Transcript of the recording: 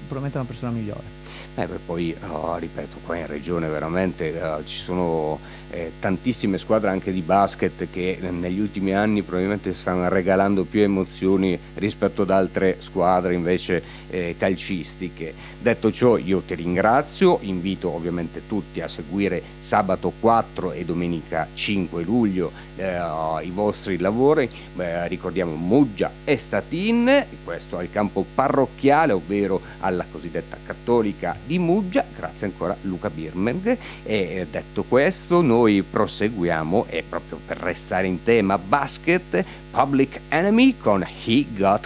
probabilmente una persona migliore. Beh, poi ripeto, qua in regione veramente ci sono tantissime squadre anche di basket che negli ultimi anni probabilmente stanno regalando più emozioni rispetto ad altre squadre invece calcistiche. Detto ciò, io ti ringrazio, invito ovviamente tutti a seguire sabato 4 e domenica 5 luglio i vostri lavori. Ricordiamo Muggia e Statin, questo al campo parrocchiale, ovvero alla cosiddetta cattolica di Muggia. Grazie ancora Luca Birmerg. E detto questo, noi proseguiamo, e proprio per restare in tema basket, Public Enemy con He Got